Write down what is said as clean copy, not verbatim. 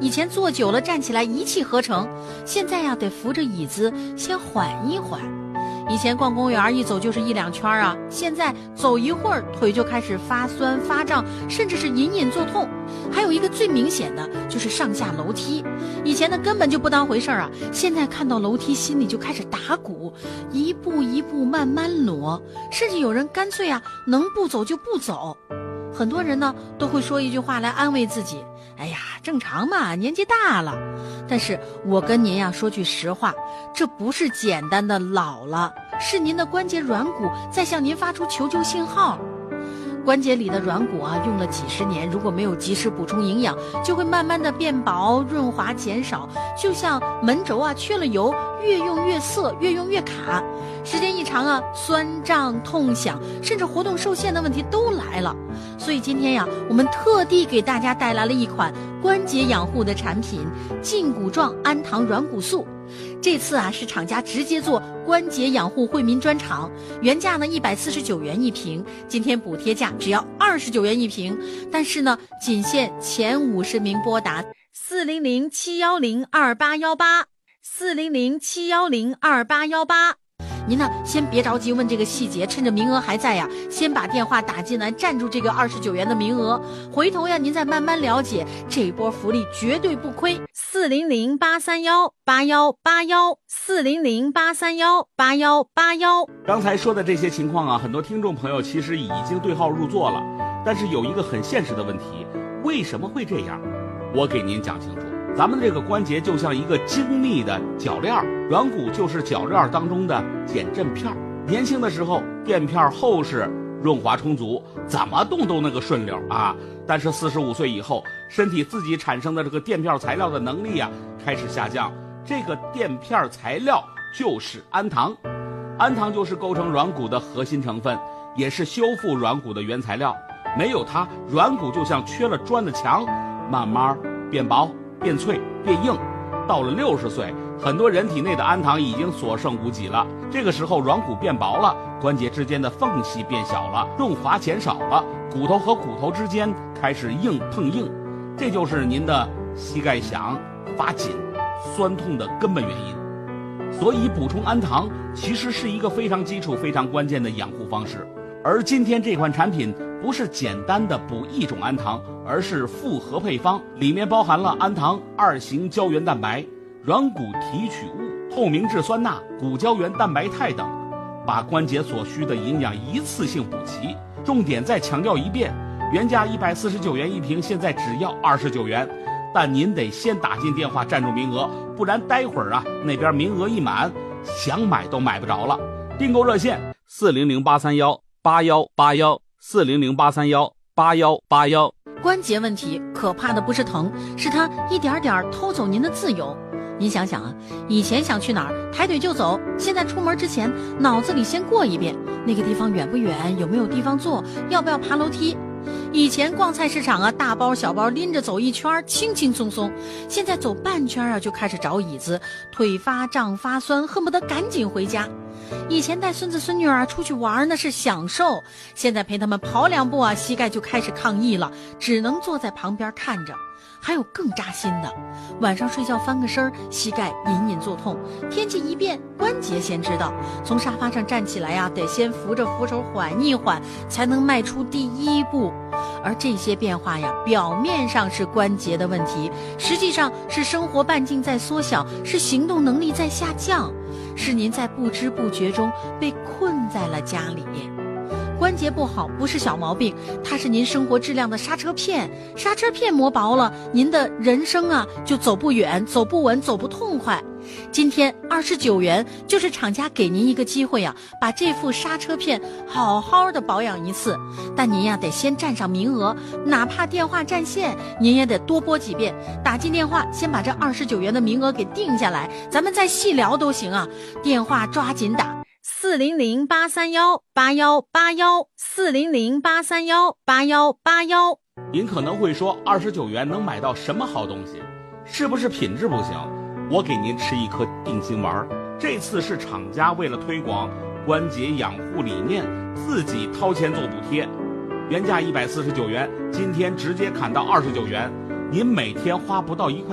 以前坐久了站起来一气呵成，现在呀得扶着椅子先缓一缓。以前逛公园一走就是1-2圈啊，现在走一会儿腿就开始发酸发胀，甚至是隐隐作痛。还有一个最明显的就是上下楼梯，以前呢根本就不当回事啊，现在看到楼梯心里就开始打鼓，一步一步慢慢挪，甚至有人干脆啊能不走就不走。很多人呢都会说一句话来安慰自己，哎呀正常嘛，年纪大了。但是我跟您呀说句实话，这不是简单的老了，是您的关节软骨在向您发出求救信号。关节里的软骨啊，用了几十年，如果没有及时补充营养，就会慢慢的变薄、润滑减少，就像门轴啊缺了油，越用越涩，越用越卡。时间一长啊，酸胀、痛响，甚至活动受限的问题都来了。所以今天呀，我们特地给大家带来了一款关节养护的产品——胫骨状氨糖软骨素。这次啊是厂家直接做关节养护惠民专场，原价呢149元一瓶，今天补贴价只要29元一瓶，但是呢仅限前50名拨打400-710-2818，400-710-2818。您呢先别着急问这个细节，趁着名额还在呀，先把电话打进来，占住这个29元的名额，回头呀您再慢慢了解，这一波福利绝对不亏。400-831-8181，400-831-8181。 刚才说的这些情况啊，很多听众朋友其实已经对号入座了，但是有一个很现实的问题，为什么会这样？我给您讲清楚。咱们这个关节就像一个精密的铰链，软骨就是铰链当中的减震片。年轻的时候垫片厚实，润滑充足，怎么动都那个顺溜啊。但是45岁以后，身体自己产生的这个垫片材料的能力啊开始下降。这个垫片材料就是氨糖，氨糖就是构成软骨的核心成分，也是修复软骨的原材料。没有它，软骨就像缺了砖的墙，慢慢变薄、变脆、变硬。到了60岁，很多人体内的氨糖已经所剩无几了。这个时候软骨变薄了，关节之间的缝隙变小了，润滑减少了，骨头和骨头之间开始硬碰硬，这就是您的膝盖响、发紧、酸痛的根本原因。所以补充氨糖其实是一个非常基础、非常关键的养护方式。而今天这款产品不是简单的补一种氨糖，而是复合配方，里面包含了氨糖、2型胶原蛋白、软骨提取物、透明质酸钠、骨胶原蛋白肽等，把关节所需的营养一次性补齐。重点再强调一遍，原价149元一瓶，现在只要29元，但您得先打进电话占住名额，不然待会儿啊那边名额一满，想买都买不着了。订购热线400-831-8181，400-831-8181。 关节问题可怕的不是疼，是它一点点偷走您的自由。您想想啊，以前想去哪儿抬腿就走，现在出门之前脑子里先过一遍，那个地方远不远，有没有地方坐，要不要爬楼梯。以前逛菜市场啊，大包小包拎着走一圈轻轻松松，现在走半圈啊就开始找椅子，腿发胀发酸，恨不得赶紧回家。以前带孙子孙女啊出去玩那是享受，现在陪他们跑2步啊，膝盖就开始抗议了，只能坐在旁边看着。还有更扎心的，晚上睡觉翻个身，膝盖隐隐作痛，天气一变，关节先知道，从沙发上站起来呀，得先扶着扶手缓一缓，才能迈出第一步。而这些变化呀，表面上是关节的问题，实际上是生活半径在缩小，是行动能力在下降，是您在不知不觉中被困在了家里。关节不好不是小毛病，它是您生活质量的刹车片，刹车片磨薄了，您的人生啊就走不远，走不稳，走不痛快。今天29元就是厂家给您一个机会啊，把这副刹车片好好的保养一次，但您呀得先占上名额，哪怕电话占线您也得多拨几遍，打进电话先把这29元的名额给定下来，咱们再细聊都行啊，电话抓紧打400-831-8181，400-831-8181。 您可能会说29元能买到什么好东西？是不是品质不行？我给您吃一颗定心丸。这次是厂家为了推广关节养护理念，自己掏钱做补贴，原价149元，今天直接砍到29元，您每天花不到1块